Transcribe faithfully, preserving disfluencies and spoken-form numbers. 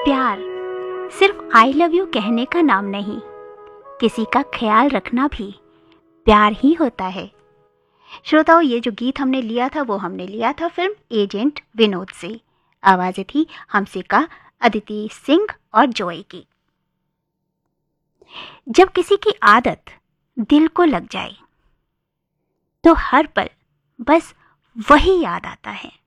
प्यार सिर्फ I love you कहने का नाम नहीं, किसी का ख्याल रखना भी प्यार ही होता है। श्रोताओं, ये जो गीत हमने लिया था वो हमने लिया था फिल्म एजेंट विनोद से। आवाजें थी हमसिका, अदिति सिंह और जॉय की। जब किसी की आदत दिल को लग जाए तो हर पल बस वही याद आता है।